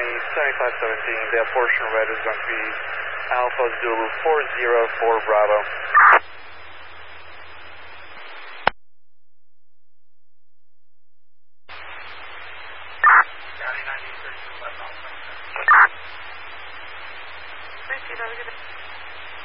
7517, that portion red is going to be Alpha Zulu 404 Bravo.